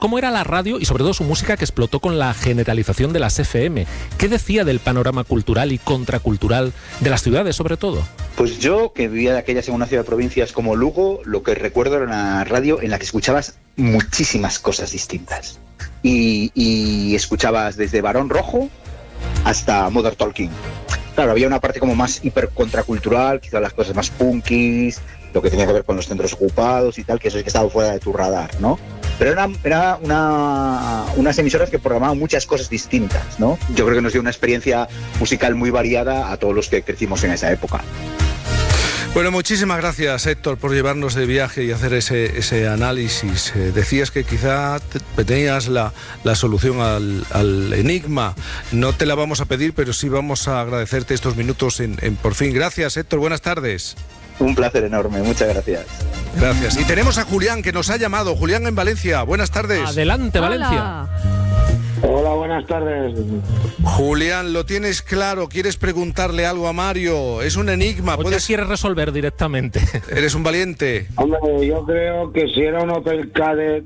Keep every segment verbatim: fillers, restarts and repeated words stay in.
cómo era la radio y sobre todo su música que explotó con la generalización de las F M. ¿Qué decía del panorama cultural y contracultural de las ciudades sobre todo? Pues yo, que vivía de aquellas en una ciudad de provincias como Lugo, lo que recuerdo era una radio en la que escuchabas muchísimas cosas distintas. Y, y escuchabas desde Barón Rojo hasta Modern Talking. Claro, había una parte como más hiper contracultural, quizás las cosas más punkis, lo que tenía que ver con los centros ocupados y tal, que eso sí que estaba fuera de tu radar, ¿no? Pero era, era una, unas emisoras que programaban muchas cosas distintas, ¿no? Yo creo que nos dio una experiencia musical muy variada a todos los que crecimos en esa época. Bueno, muchísimas gracias, Héctor, por llevarnos de viaje y hacer ese, ese análisis. Eh, decías que quizá te, tenías la, la solución al, al enigma. No te la vamos a pedir, pero sí vamos a agradecerte estos minutos en, en Por Fin. Gracias, Héctor. Buenas tardes. Un placer enorme. Muchas gracias. Gracias. Y tenemos a Julián, que nos ha llamado. Julián en Valencia. Buenas tardes. Adelante, Valencia. Hola. Hola, buenas tardes. Julián, lo tienes claro, quieres preguntarle algo a Mario, es un enigma. ¿O ¿Puedes... te quieres resolver directamente? Eres un valiente. Hombre, yo creo que si era un Opel Kadett,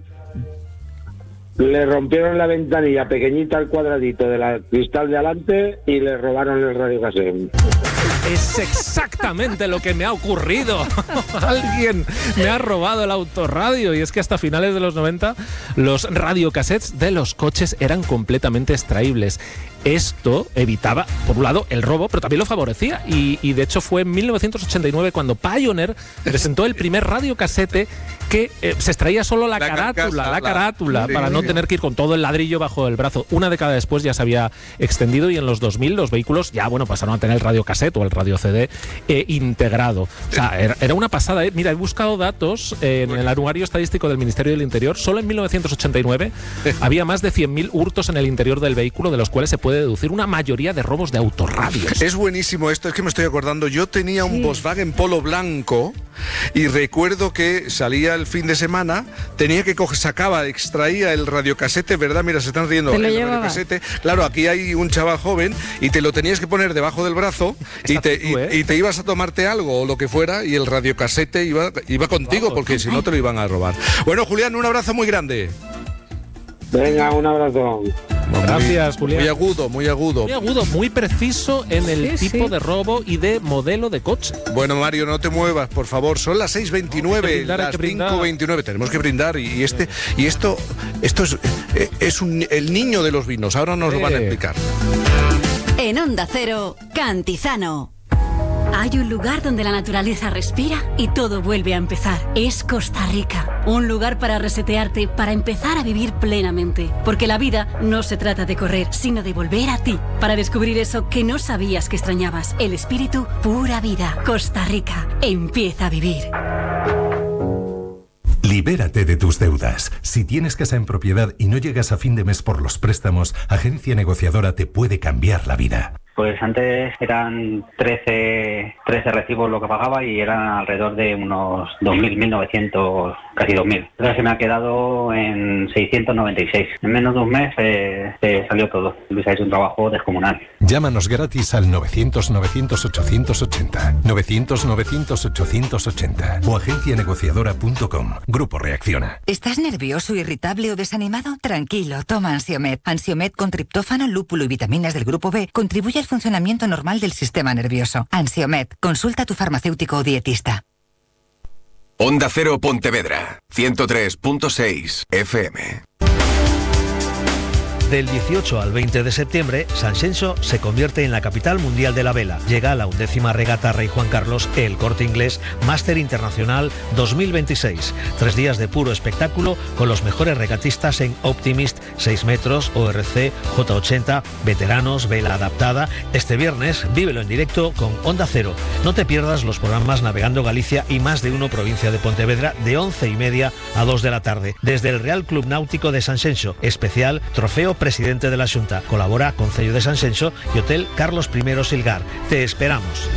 le rompieron la ventanilla pequeñita al cuadradito de la cristal de adelante y le robaron el radiocassette. Es exactamente lo que me ha ocurrido. Alguien me ha robado el autorradio. Y es que hasta finales de los noventa los radiocassettes de los coches eran completamente extraíbles. Esto evitaba, por un lado, el robo, pero también lo favorecía. Y, y de hecho fue en mil novecientos ochenta y nueve cuando Pioneer presentó el primer radiocassette que eh, se extraía solo la, la carátula, carcasa, la carátula, la... para no tener que ir con todo el ladrillo bajo el brazo. Una década después ya se había extendido y en los dos mil los vehículos ya, bueno, pasaron a tener el radiocassette o el radio C D eh, integrado. O sea, era, era una pasada. ¿eh? Mira, he buscado datos eh, en el anuario estadístico del Ministerio del Interior. Solo en mil novecientos ochenta y nueve había más de cien mil hurtos en el interior del vehículo, de los cuales se puede deducir una mayoría de robos de autorradios. Es buenísimo esto, es que me estoy acordando. Yo tenía un sí. Volkswagen Polo blanco y recuerdo que salía el fin de semana, tenía que coger, sacaba, extraía el radiocassette, ¿verdad? Mira, se están riendo. ¿Te lo el llevaba? radiocassette. Claro, aquí hay un chaval joven y te lo tenías que poner debajo del brazo y te, tú, ¿eh? y, y te ibas a tomarte algo o lo que fuera y el radiocassette iba, iba contigo porque si no te lo iban a robar. Bueno, Julián, un abrazo muy grande. Venga, un abrazo. Gracias, muy, Julián. Muy agudo, muy agudo. Muy agudo, muy preciso en el sí, tipo sí. de robo y de modelo de coche. Bueno, Mario, no te muevas, por favor. Son las seis veintinueve, brindar, las cinco veintinueve. Tenemos que brindar y, y este y esto esto es, es un, el niño de los vinos. Ahora nos eh. lo van a explicar. En Onda Cero, Cantizano. Hay un lugar donde la naturaleza respira y todo vuelve a empezar. Es Costa Rica. Un lugar para resetearte, para empezar a vivir plenamente. Porque la vida no se trata de correr, sino de volver a ti. Para descubrir eso que no sabías que extrañabas. El espíritu, pura vida. Costa Rica. Empieza a vivir. Libérate de tus deudas. Si tienes casa en propiedad y no llegas a fin de mes por los préstamos, Agencia Negociadora te puede cambiar la vida. Pues antes eran trece, trece recibos lo que pagaba y eran alrededor de unos dos mil, mil novecientos, casi dos mil. Ahora se me ha quedado en seiscientos noventa y seis. En menos de un mes eh, eh, salió todo. Luis ha hecho un trabajo descomunal. Llámanos gratis al novecientos, novecientos, ochocientos ochenta, novecientos, novecientos, ochocientos ochenta o agencia negociadora punto com. Grupo Reacciona. ¿Estás nervioso, irritable o desanimado? Tranquilo, toma Ansiomed. Ansiomed con triptófano, lúpulo y vitaminas del grupo B contribuye al funcionamiento normal del sistema nervioso. Ansiomed, consulta a tu farmacéutico o dietista. Onda Cero Pontevedra, ciento tres punto seis F M. Del dieciocho al veinte de septiembre, Sanxenxo se convierte en la capital mundial de la vela. Llega la undécima regata Rey Juan Carlos, el Corte Inglés Máster Internacional dos mil veintiséis. Tres días de puro espectáculo con los mejores regatistas en Optimist, seis metros, O R C, J ochenta, veteranos, vela adaptada. Este viernes, vívelo en directo con Onda Cero. No te pierdas los programas Navegando Galicia y Más de Uno Provincia de Pontevedra de once y media a dos de la tarde. Desde el Real Club Náutico de Sanxenxo, especial Trofeo Presidente de la Xunta. Colabora Concello de Sanxenxo y Hotel Carlos primero Silgar. Te esperamos.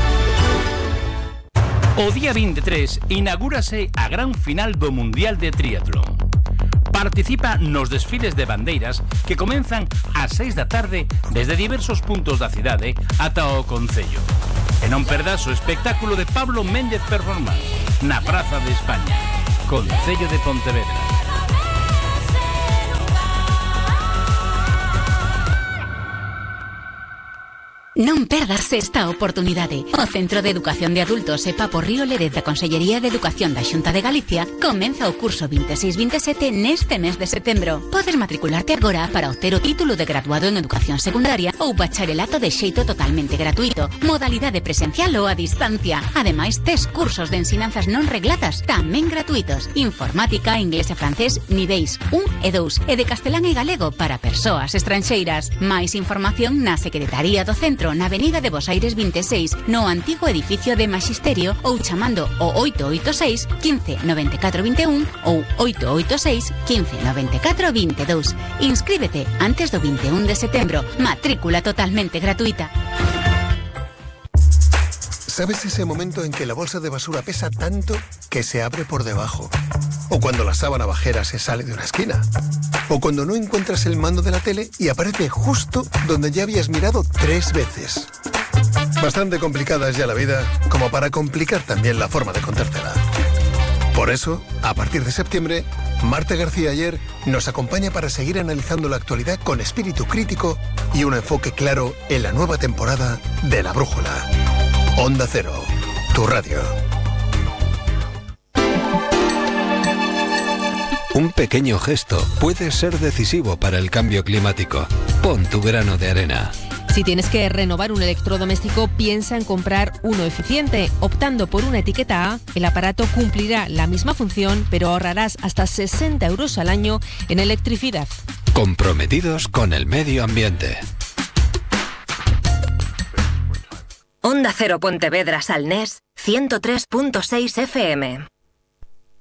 O día veintitrés inaugúrase a gran final do Mundial de Triatlón. Participa nos desfiles de bandeiras que comenzan ás seis da tarde desde diversos puntos da cidade ata o Concello. E non perdas o espectáculo de Pablo Méndez Performance na Praza de España, Concello de Pontevedra. Non perdas esta oportunidade. O Centro de Educación de Adultos e Papo Río Lérez da Consellería de Educación da Xunta de Galicia comeza o curso veintiséis veintisiete neste mes de setembro. Podes matricularte agora para obter o título de graduado en Educación Secundaria ou bacharelato de xeito totalmente gratuito, modalidade presencial ou a distancia. Ademais, tes cursos de ensinanzas non regladas tamén gratuitos. Informática, inglés e francés, niveis un e dous, e de castelán e galego para persoas estranxeiras. Mais información na Secretaría do Centro na Avenida de Bos Aires veintiséis, no antigo edificio de Magisterio, ou chamando o oito oito seis, quince, noventa e catro vinte e un ou oito oito seis, quince, noventa e catro vinte e dous. Inscríbete antes do vinte e un de setembro. Matrícula totalmente gratuita. ¿Sabes ese momento en que la bolsa de basura pesa tanto que se abre por debajo? O cuando la sábana bajera se sale de una esquina. O cuando no encuentras el mando de la tele y aparece justo donde ya habías mirado tres veces. Bastante complicada es ya la vida como para complicar también la forma de contártela. Por eso, a partir de septiembre, Marta García Ayer nos acompaña para seguir analizando la actualidad con espíritu crítico y un enfoque claro en la nueva temporada de La Brújula. Onda Cero, tu radio. Un pequeño gesto puede ser decisivo para el cambio climático. Pon tu grano de arena. Si tienes que renovar un electrodoméstico, piensa en comprar uno eficiente. Optando por una etiqueta A, el aparato cumplirá la misma función, pero ahorrarás hasta sesenta euros al año en electricidad. Comprometidos con el medio ambiente. Onda Cero Pontevedra Salnés, ciento tres punto seis F M.